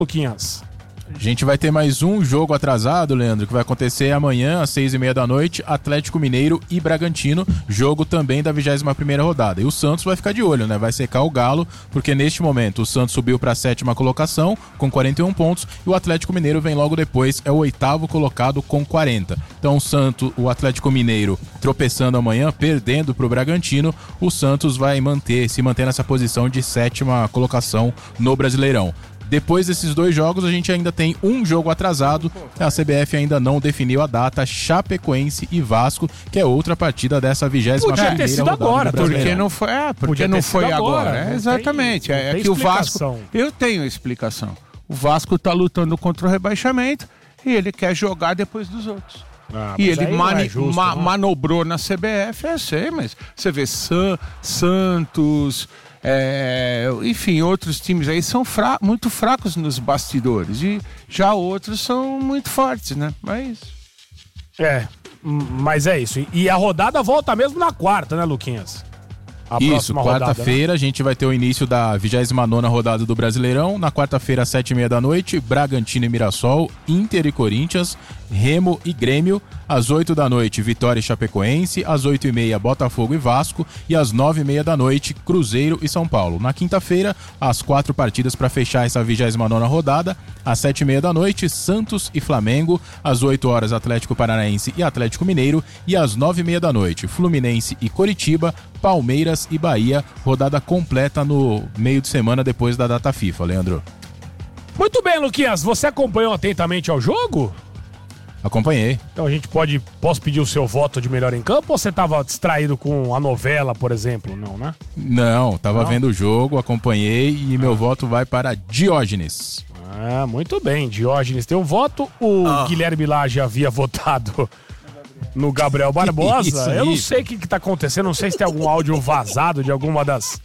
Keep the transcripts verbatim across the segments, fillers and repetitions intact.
Luquinhas. A gente vai ter mais um jogo atrasado, Leandro, que vai acontecer amanhã às seis e meia da noite, Atlético Mineiro e Bragantino, jogo também da vigésima primeira rodada. E o Santos vai ficar de olho, né? Vai secar o Galo, porque neste momento o Santos subiu para a sétima colocação com quarenta e um pontos e o Atlético Mineiro vem logo depois, é o oitavo colocado com quarenta. Então o Santos, o Atlético Mineiro tropeçando amanhã, perdendo para o Bragantino, o Santos vai manter, se manter nessa posição de sétima colocação no Brasileirão. Depois desses dois jogos, a gente ainda tem um jogo atrasado. A C B F ainda não definiu a data. Chapecoense e Vasco, que é outra partida dessa vigésima primeira Podia ter sido agora, porque não foi, é, porque Podia não foi agora. agora. É, Não exatamente. tem- é não é tem que o Vasco. explicação. Eu tenho a explicação. O Vasco tá lutando contra o rebaixamento e ele quer jogar depois dos outros. Ah, E mas ele aí não é mani- justo, ma- não. manobrou na C B F, eu sei, mas você vê San- Santos, é, enfim, outros times aí são fra- muito fracos nos bastidores e já outros são muito fortes, né? Mas É, hum, mas é isso. E- E a rodada volta mesmo na quarta, né, Luquinhas? A Isso, próxima rodada, quarta-feira a gente vai ter o início da vigésima nona rodada do Brasileirão. Na quarta-feira, às sete e meia da noite, Bragantino e Mirassol, Inter e Corinthians, Remo e Grêmio. Às oito da noite, Vitória e Chapecoense. Às oito e meia, Botafogo e Vasco. E às nove e meia da noite, Cruzeiro e São Paulo. Na quinta-feira, as quatro partidas para fechar essa vigésima nona rodada. Às sete e meia da noite, Santos e Flamengo. Às oito horas, Atlético Paranaense e Atlético Mineiro. E às nove e meia da noite, Fluminense e Coritiba, Palmeiras e Bahia. Rodada completa no meio de semana depois da data FIFA, Leandro. né? Muito bem, Luquinhas. Você acompanhou atentamente ao jogo? Acompanhei. Então a gente pode... Posso pedir o seu voto de melhor em campo ou você tava distraído com a novela, por exemplo? Não, né? Não, tava Não? vendo o jogo, acompanhei e meu voto vai para Diógenes. Ah, muito bem. Diógenes tem um voto. O Guilherme Lage havia votado no Gabriel Barbosa. Isso, Eu não isso. sei o que, que tá acontecendo. Não sei se tem algum áudio vazado de alguma das...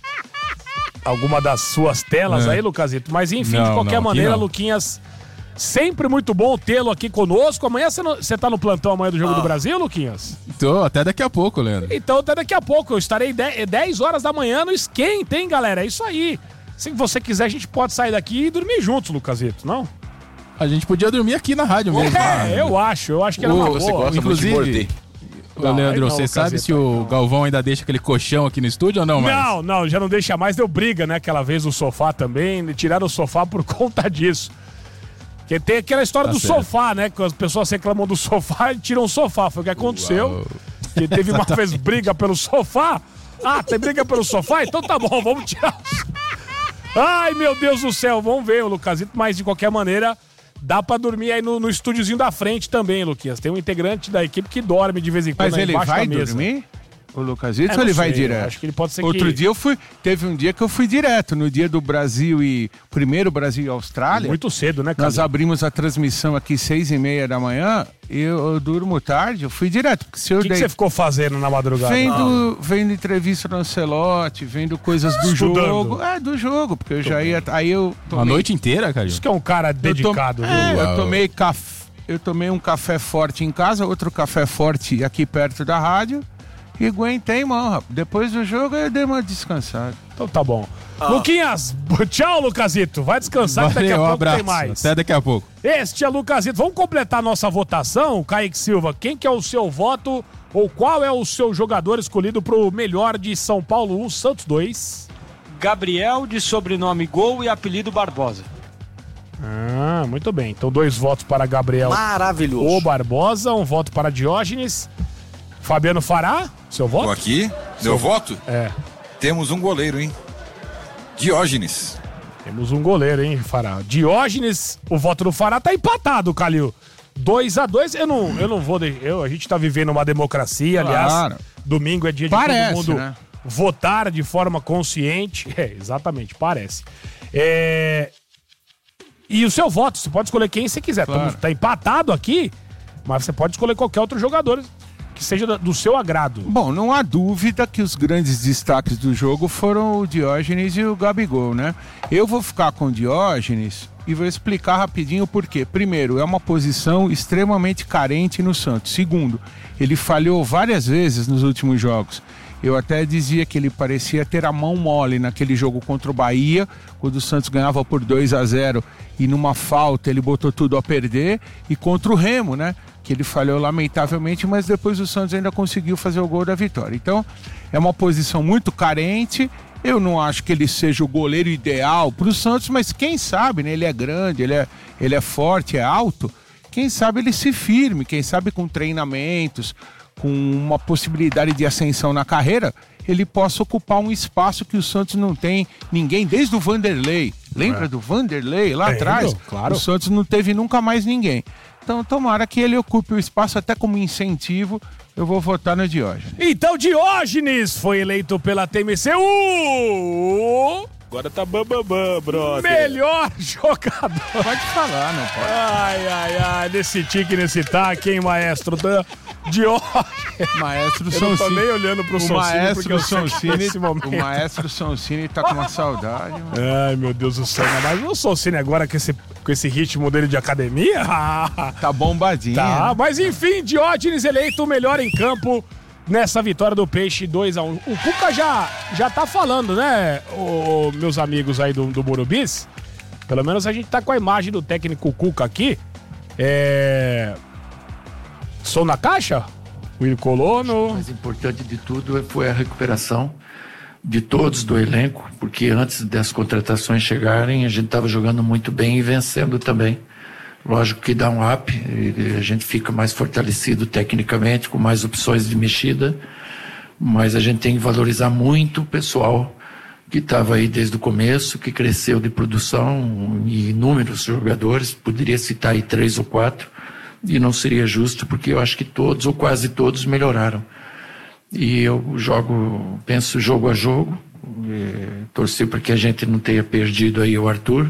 Alguma das suas telas É. aí, Lucasito. Mas enfim, Não, de qualquer não, aqui maneira, não. Luquinhas... Sempre muito bom tê-lo aqui conosco. Amanhã você, não- você tá no plantão amanhã do Jogo do Brasil, Luquinhas? Tô até daqui a pouco, Leandro. Então até daqui a pouco. Eu estarei dez horas da manhã no Esquenta, hein, galera? É isso aí. Se você quiser, a gente pode sair daqui e dormir juntos, Lucasito, não? A gente podia dormir aqui na rádio mesmo. É, eu acho. Eu acho que era uma Ô, boa. você gosta inclusive, Ô, Não, Leandro, aí não, você sabe Caseta, se aí o não. Galvão ainda deixa aquele colchão aqui no estúdio ou não, mais? Não, não, já não deixa mais. Deu briga, né? Aquela vez o sofá também. Tiraram o sofá por conta disso. Porque tem aquela história Tá do certo. sofá, né? Que as pessoas reclamam do sofá e tiram o sofá. Foi o que aconteceu. Uau. Que teve uma vez briga pelo sofá. Ah, tem briga pelo sofá? Então tá bom, vamos tirar o sofá. Ai, meu Deus do céu, vamos ver o Lucasito, mas de qualquer maneira, dá pra dormir aí no, no estúdiozinho da frente também, Luquinhas. Tem um integrante da equipe que dorme de vez em quando Mas aí ele embaixo vai da mesa. dormir? O Lucasito É, ou ele não vai sei, direto? acho que ele pode ser Outro que- dia eu fui. Teve um dia que eu fui direto. No dia do Brasil e. Primeiro Brasil e Austrália. Muito cedo, né, Nós cara? abrimos a transmissão aqui seis e meia da manhã. E eu, eu durmo tarde. Eu fui direto. Porque se eu O que, que dei- você ficou fazendo na madrugada? Vendo, vendo entrevista no Ancelotti, vendo coisas do Estudando. jogo. É, do jogo, porque eu já ia. Aí eu. A noite inteira, cara? Isso que é um cara eu tom- dedicado, é, viu? eu tomei café. Eu tomei um café forte em casa, outro café forte aqui perto da rádio. E aguentei, mano, rapaz. Depois do jogo eu dei uma descansada. Então tá bom. Luquinhas, tchau, Lucasito. Vai descansar que daqui a Valeu, um pouco abraço. tem mais. Até daqui a pouco. Este é Lucasito. Vamos completar nossa votação, Kaique Silva. Quem que é o seu voto ou qual é o seu jogador escolhido pro melhor de São Paulo um, Santos dois? Gabriel, de sobrenome Gol e apelido Barbosa. Ah, muito bem. Então dois votos para Gabriel Maravilhoso. ou Barbosa, um voto para Diógenes. Fabiano Fará, seu Tô voto? aqui, meu voto? É. Temos um goleiro, hein? Diógenes. Temos um goleiro, hein, Fará? Diógenes, o voto do Fará tá empatado, Calil. dois a dois, eu não, eu não vou... De, eu, a gente tá vivendo uma democracia, aliás. Claro. Domingo é dia de Parece, todo mundo né? votar de forma consciente. É, exatamente, parece. É... E o seu voto, você pode escolher quem você quiser. Claro. Tamo- tá empatado aqui, mas você pode escolher qualquer outro jogador que seja da- do seu agrado. Bom, não há dúvida que os grandes destaques do jogo foram o Diógenes e o Gabigol, né? Eu vou ficar com o Diógenes e vou explicar rapidinho o porquê. Primeiro, é uma posição extremamente carente no Santos. Segundo, ele falhou várias vezes nos últimos jogos. Eu até dizia que ele parecia ter a mão mole naquele jogo contra o Bahia, quando o Santos ganhava por dois a zero e numa falta ele botou tudo a perder, e contra o Remo, né? Que ele falhou lamentavelmente, mas depois o Santos ainda conseguiu fazer o gol da vitória. Então, é uma posição muito carente. Eu não acho que ele seja o goleiro ideal para o Santos, mas quem sabe, né? Ele é grande, ele é, ele é forte, é alto. Quem sabe ele se firme, quem sabe com treinamentos, com uma possibilidade de ascensão na carreira, ele possa ocupar um espaço que o Santos não tem ninguém, desde o Vanderlei. Lembra é. do Vanderlei lá é, atrás? Claro. O Santos não teve nunca mais ninguém. Então, tomara que ele ocupe o espaço até como incentivo. Eu vou votar no Diógenes. Então, Diógenes foi eleito pela T M C U. Agora tá bambambam, brother. Melhor jogador. Pode falar, não pode. Ai, ai, ai. Nesse tique, nesse taque, hein, maestro? Diógenes. Maestro Eu não tô nem olhando pro o Sonsini, maestro Sonsini, momento. O maestro Sonsini tá com uma saudade. Mano. Ai, meu Deus do céu. Mas o Sonsini agora com esse, com esse ritmo dele de academia... Tá bombadinho. Tá, mas enfim, Diógenes eleito o melhor em campo nessa vitória do Peixe dois a um. O Cuca já, já tá falando, né, o, meus amigos aí do, do Morubis? Pelo menos a gente tá com a imagem do técnico Cuca aqui. É... Som na caixa? O Will Colono. O mais importante de tudo foi a recuperação de todos do elenco, porque antes das contratações chegarem, a gente estava jogando muito bem e vencendo também. Lógico que dá um up, a gente fica mais fortalecido tecnicamente, com mais opções de mexida, mas a gente tem que valorizar muito o pessoal que estava aí desde o começo, que cresceu de produção, e inúmeros jogadores, poderia citar aí três ou quatro, e não seria justo, porque eu acho que todos, ou quase todos, melhoraram. E eu jogo, penso jogo a jogo, torci para que a gente não tenha perdido aí o Arthur.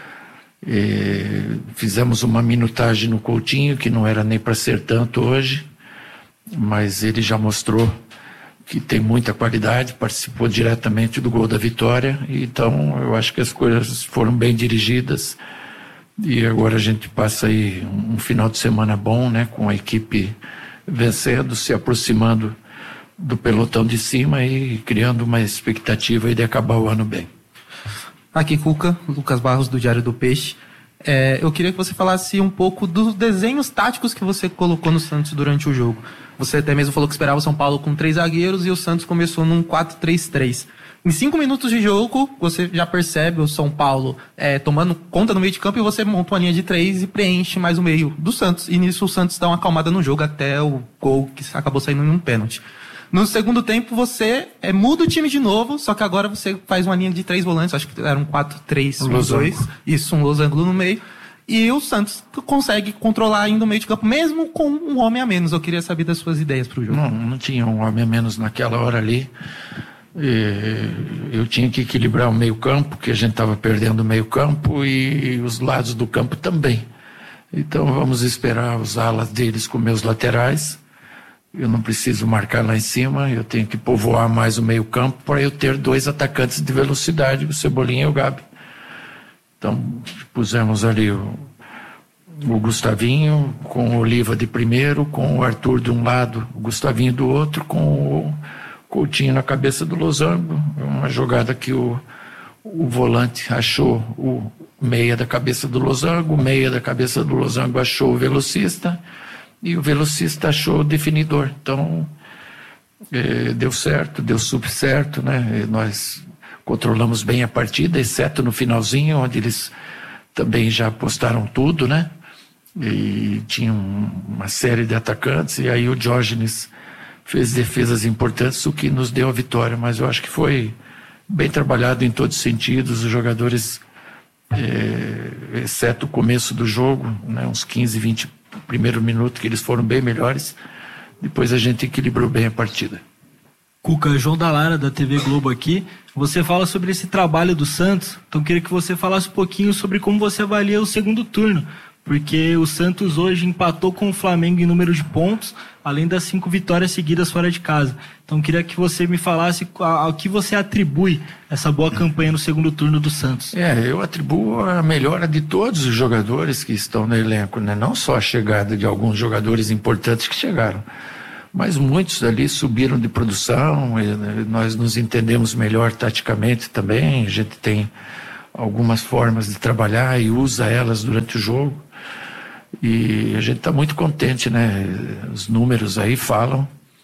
E fizemos uma minutagem no Coutinho, que não era nem para ser tanto hoje, mas ele já mostrou que tem muita qualidade, participou diretamente do gol da vitória, então eu acho que as coisas foram bem dirigidas. E agora a gente passa aí um final de semana bom, né, com a equipe vencendo, se aproximando do pelotão de cima e criando uma expectativa aí de acabar o ano bem. Aqui, Cuca, Lucas Barros, do Diário do Peixe. É, eu queria que você falasse um pouco dos desenhos táticos que você colocou no Santos durante o jogo. Você até mesmo falou que esperava o São Paulo com três zagueiros e o Santos começou num quatro três três. Em cinco minutos de jogo, você já percebe o São Paulo é, tomando conta no meio de campo e você monta uma linha de três e preenche mais o meio do Santos. E nisso o Santos dá uma acalmada no jogo até o gol que acabou saindo em um pênalti. No segundo tempo, você é, muda o time de novo, só que agora você faz uma linha de três volantes, acho que era um quatro três um dois, isso, um losango no meio. E o Santos consegue controlar ainda o meio de campo, mesmo com um homem a menos. Eu queria saber das suas ideias pro jogo. Não, não tinha um homem a menos naquela hora ali. Eu tinha que equilibrar o meio campo, que a gente estava perdendo o meio campo, e os lados do campo também. Então vamos esperar os alas deles com meus laterais. Eu não preciso marcar lá em cima, eu tenho que povoar mais o meio campo para eu ter dois atacantes de velocidade, o Cebolinha e o Gabi. Então pusemos ali o, o Gustavinho com o Oliva de primeiro, com o Arthur de um lado, o Gustavinho do outro, com o Coutinho na cabeça do losango. Uma jogada que o, o volante achou o meia da cabeça do losango, o meia da cabeça do losango achou o velocista e o velocista achou o definidor. Então eh, deu certo, deu super certo, né? E nós controlamos bem a partida, exceto no finalzinho, onde eles também já apostaram tudo, né? E tinham uma série de atacantes, e aí o Diógenes fez defesas importantes, o que nos deu a vitória, mas eu acho que foi bem trabalhado em todos os sentidos. Os jogadores, é, exceto o começo do jogo, né, uns quinze, vinte primeiro minuto, que eles foram bem melhores, depois a gente equilibrou bem a partida. Cuca, João Dallara, da T V Globo aqui. Você fala sobre esse trabalho do Santos, então eu queria que você falasse um pouquinho sobre como você avalia o segundo turno, porque o Santos hoje empatou com o Flamengo em número de pontos, além das cinco vitórias seguidas fora de casa. Então queria que você me falasse ao que você atribui essa boa campanha no segundo turno do Santos. É, eu atribuo a melhora de todos os jogadores que estão no elenco, né? Não só a chegada de alguns jogadores importantes que chegaram, Mas muitos ali subiram de produção, e, né, nós nos entendemos melhor taticamente também, a gente tem algumas formas de trabalhar e usa elas durante o jogo. E a gente está muito contente, né? Os números aí falam.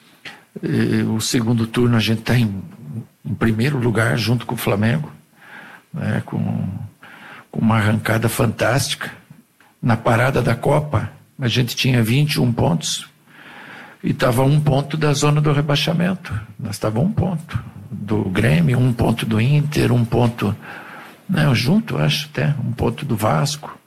E o segundo turno a gente está em, em primeiro lugar junto com o Flamengo, né? com, com uma arrancada fantástica. Na parada da Copa a gente tinha vinte e um pontos e estava um ponto da zona do rebaixamento. Nós estávamos um ponto do Grêmio, um ponto do Inter, um ponto, né, junto, acho até, um ponto do Vasco.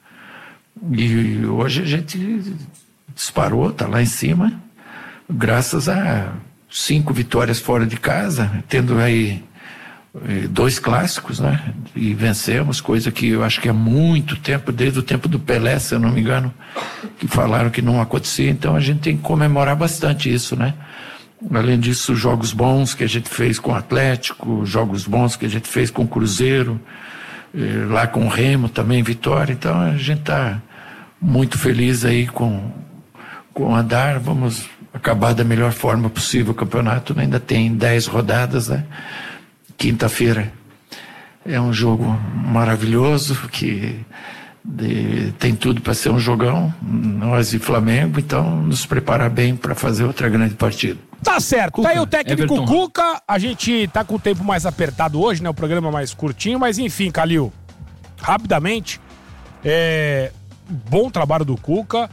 E hoje a gente disparou, está lá em cima, graças a cinco vitórias fora de casa, tendo aí dois clássicos, né? E vencemos, coisa que eu acho que há muito tempo, desde o tempo do Pelé, se eu não me engano, que falaram que não acontecia. Então a gente tem que comemorar bastante isso, né? Além disso, jogos bons que a gente fez com o Atlético, jogos bons que a gente fez com o Cruzeiro, lá com o Remo também, vitória. Então a gente está muito feliz aí com, com o andar. Vamos acabar da melhor forma possível o campeonato, ainda tem dez rodadas, né? Quinta-feira é um jogo maravilhoso que de, tem tudo para ser um jogão, nós e Flamengo, então nos preparar bem para fazer outra grande partida. Tá certo, Cuca, tá aí o técnico Everton. Cuca, a gente tá com o tempo mais apertado hoje, né, o programa mais curtinho, mas enfim, Calil, rapidamente, é, bom trabalho do Cuca,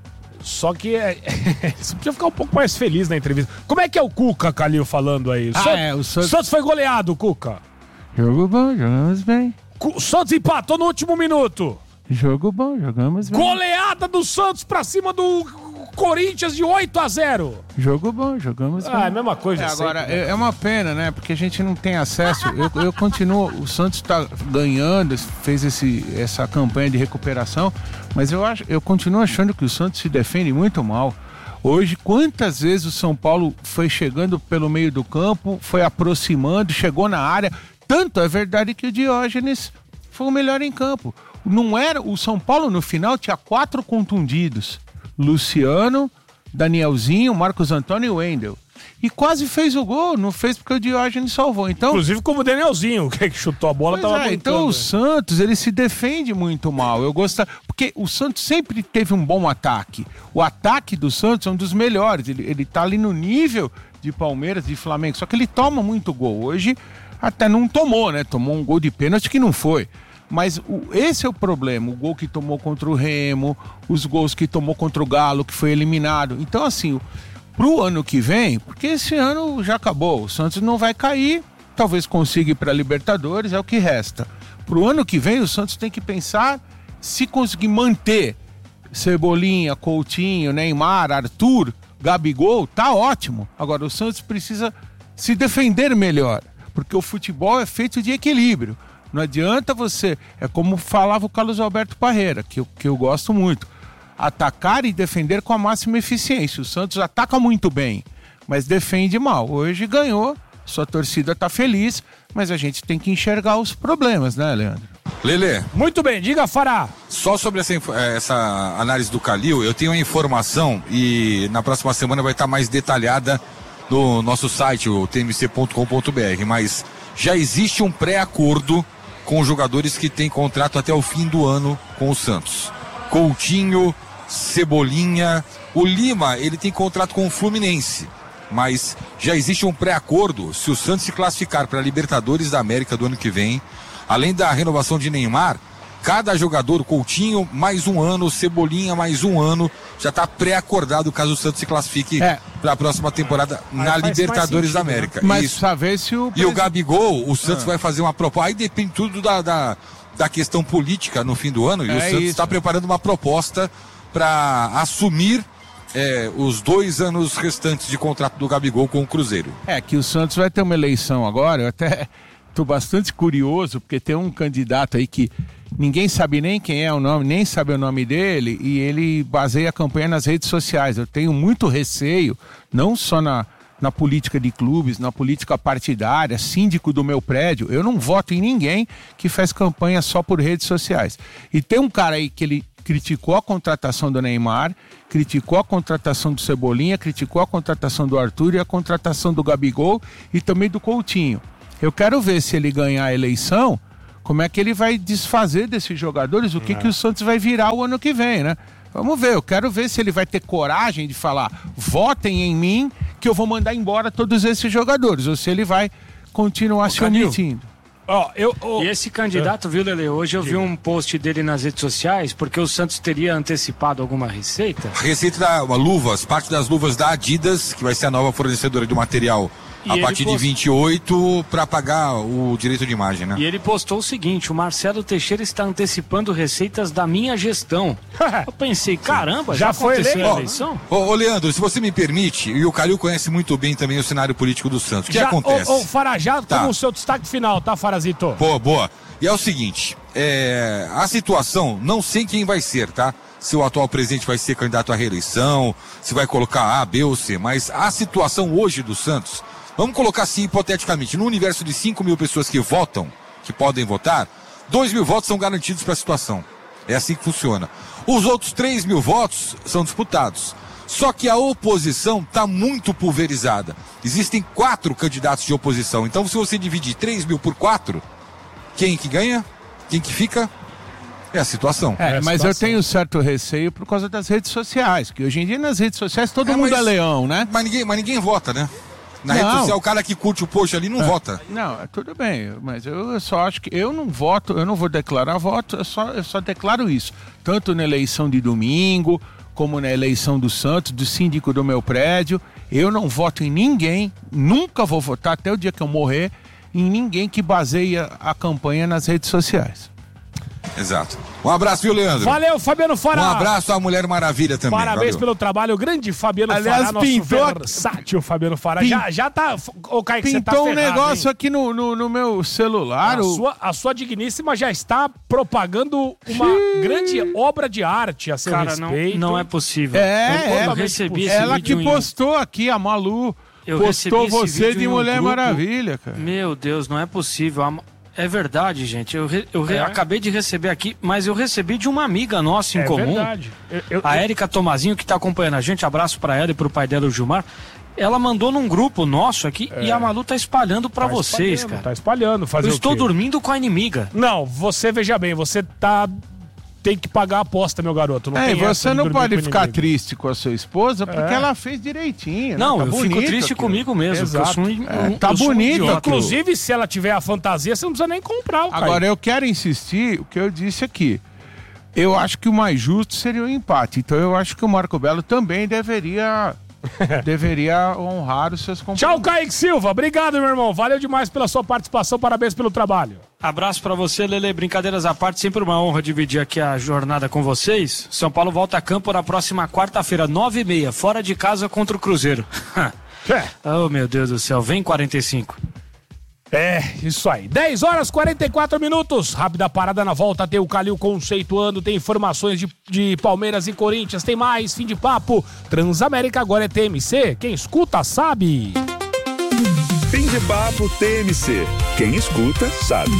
só que é, você podia ficar um pouco mais feliz na entrevista. Como é que é o Cuca, Calil, falando aí? O Ah, Santos, é, o Santos- Santos foi goleado, Cuca. Jogo bom, jogamos bem. O Santos empatou no último minuto. Jogo bom, jogamos bem. Goleada do Santos pra cima do Corinthians de oito a zero. Jogo bom, jogamos Ah, é a mesma coisa É, sempre, agora, né? é, é uma pena, né? Porque a gente não tem acesso. Eu, eu continuo, o Santos está ganhando, fez esse, essa campanha de recuperação, mas eu, acho, eu continuo achando que o Santos se defende muito mal. Hoje, quantas vezes o São Paulo foi chegando pelo meio do campo, foi aproximando, chegou na área. Tanto é verdade que o Diógenes foi o melhor em campo. Não era, o São Paulo no final tinha quatro contundidos. Luciano, Danielzinho, Marcos Antônio e Wendel. E quase fez o gol, não fez porque o Diógenes salvou. Então, Inclusive como o Danielzinho, que chutou a bola, pois tava é, brincando, então o né? Santos, ele se defende muito mal. Eu gosto, porque o Santos sempre teve um bom ataque. O ataque do Santos é um dos melhores. Ele, ele tá ali no nível de Palmeiras, de Flamengo. Só que ele toma muito gol. Hoje até não tomou, né? Tomou um gol de pênalti que não foi. Mas o, esse é o problema, o gol que tomou contra o Remo, os gols que tomou contra o Galo, que foi eliminado. Então, assim, pro ano que vem, porque esse ano já acabou, o Santos não vai cair, talvez consiga ir para Libertadores, é o que resta. Pro ano que vem, o Santos tem que pensar se conseguir manter Cebolinha, Coutinho, Neymar, Arthur, Gabigol, tá ótimo. Agora, o Santos precisa se defender melhor, porque o futebol é feito de equilíbrio. Não adianta você, é como falava o Carlos Alberto Parreira, que eu, que eu gosto muito, atacar e defender com a máxima eficiência. O Santos ataca muito bem, mas defende mal. Hoje ganhou, sua torcida está feliz, mas a gente tem que enxergar os problemas, né, Leandro? Lelê, Muito bem, diga, Fará. só sobre essa, inf- eh, essa análise do Calil, eu tenho uma informação e na próxima semana vai estar mais detalhada no nosso site, o t m c ponto com ponto b r, mas já existe um pré-acordo com os jogadores que têm contrato até o fim do ano com o Santos. Coutinho, Cebolinha, o Lima, ele tem contrato com o Fluminense, mas já existe um pré-acordo. Se o Santos se classificar para a Libertadores da América do ano que vem, além da renovação de Neymar, cada jogador, Coutinho mais um ano, Cebolinha mais um ano, já está pré-acordado caso o Santos se classifique É. para a próxima temporada na faz mais Libertadores da sentido, né? América. Mas Isso. saber se o... E o Gabigol, o Santos Ah. vai fazer uma proposta. Aí depende tudo da, da, da questão política no fim do ano. E É o Santos isso. está preparando uma proposta para assumir é, os dois anos restantes de contrato do Gabigol com o Cruzeiro. É que o Santos vai ter uma eleição agora, eu até estou bastante curioso, porque tem um candidato aí que ninguém sabe nem quem é o nome, nem sabe o nome dele, e ele baseia a campanha nas redes sociais. Eu tenho muito receio, não só na, na política de clubes, na política partidária, síndico do meu prédio, eu não voto em ninguém que faz campanha só por redes sociais. E tem um cara aí que ele criticou a contratação do Neymar, criticou a contratação do Cebolinha, criticou a contratação do Arthur e a contratação do Gabigol e também do Coutinho. Eu quero ver se ele ganhar a eleição, como é que ele vai desfazer desses jogadores, o que, é. que o Santos vai virar o ano que vem, né? Vamos ver, eu quero ver se ele vai ter coragem de falar, votem em mim que eu vou mandar embora todos esses jogadores, ou se ele vai continuar Ô, se Canil. omitindo. Oh, eu, oh, e esse candidato, viu, Lele? Hoje eu vi um post dele nas redes sociais, porque o Santos teria antecipado alguma receita. A receita da uma, luvas, parte das luvas da Adidas, que vai ser a nova fornecedora do material E a ele partir post... de vinte e oito para pagar o direito de imagem, né? E ele postou o seguinte: o Marcelo Teixeira está antecipando receitas da minha gestão. Eu pensei, caramba, já, já foi aconteceu a eleição? Ô, ô, Leandro, se você me permite, e o Calil conhece muito bem também o cenário político do Santos. O que já, acontece? Ô, ô Farajá, tá. como o seu destaque final, tá, Farazito? Pô, boa. E é o seguinte, é, a situação, não sei quem vai ser, tá? Se o atual presidente vai ser candidato à reeleição, se vai colocar A, B ou C, mas a situação hoje do Santos, vamos colocar assim hipoteticamente, no universo de cinco mil pessoas que votam, que podem votar, dois mil votos são garantidos para a situação. É assim que funciona. Os outros três mil votos são disputados. Só que a oposição está muito pulverizada. Existem quatro candidatos de oposição. Então, se você dividir três mil por quatro, quem que ganha? Quem que fica? É a situação. É, é a mas situação. eu tenho certo receio por causa das redes sociais, que hoje em dia nas redes sociais todo é, mundo mas, é leão, né? Mas ninguém, mas ninguém vota, né? Na não. rede social, o cara que curte o post ali não é. vota. Não, é tudo bem, mas eu só acho que eu não voto, eu não vou declarar voto, eu só, eu só declaro isso. Tanto na eleição de domingo, como na eleição do Santos, do síndico do meu prédio. Eu não voto em ninguém, nunca vou votar até o dia que eu morrer, em ninguém que baseia a campanha nas redes sociais. Exato. Um abraço, viu, Leandro? Valeu, Fabiano Fará. Um abraço à Mulher Maravilha também. Parabéns valeu. pelo trabalho, o grande Fabiano Aliás, Fará, nosso pintou... versátil Fabiano Fará. Pin... Já, já tá... Ô, Kaique, você tá pintou ferrado, um negócio hein? aqui no, no, no meu celular. A, o... sua, a sua digníssima já está propagando uma grande obra de arte a seu Cara, respeito. Não, não é possível. É, eu, eu é, recebi esse ela vídeo que em... postou aqui, a Malu. Eu postou recebi esse você vídeo de em um Mulher grupo. Maravilha, cara. Meu Deus, não é possível. A... É verdade, gente. Eu, re... eu re... É. acabei de receber aqui, mas eu recebi de uma amiga nossa em É comum. verdade. Eu, eu, A eu... Érica Tomazinho, que está acompanhando a gente. Abraço para ela e pro pai dela, o Gilmar. Ela mandou num grupo nosso aqui é. e a Malu tá espalhando para tá vocês, cara. Tá espalhando, fazer Eu o estou quê? dormindo com a inimiga. Não, você veja bem, você tá... tem que pagar a aposta, meu garoto. Não É, tem e você não pode ficar inimigo. triste com a sua esposa, porque É. ela fez direitinho. Não, né? Tá eu bonito fico triste aquilo. comigo mesmo. Exato. Eu sou um, É, um, tá eu sou um bonito idiota. aquilo. Inclusive, se ela tiver a fantasia, você não precisa nem comprar o Caio. Agora, eu quero insistir o que eu disse aqui. Eu acho que o mais justo seria o empate. Então, eu acho que o Marco Belo também deveria... deveria honrar os seus compromissos. Tchau, Kaique Silva. Obrigado, meu irmão. Valeu demais pela sua participação. Parabéns pelo trabalho. Abraço pra você, Lele. Brincadeiras à parte, sempre uma honra dividir aqui a jornada com vocês. São Paulo volta a campo na próxima quarta-feira, nove e meia, fora de casa contra o Cruzeiro. É. Oh, meu Deus do céu, vem quarenta e cinco. É, isso aí. dez horas e quarenta e quatro minutos. Rápida parada na volta. Tem o Calil conceituando. Tem informações de, de Palmeiras e Corinthians. Tem mais. Fim de papo. Transamérica agora é T M C. Quem escuta sabe. Fim de papo T M C. Quem escuta sabe.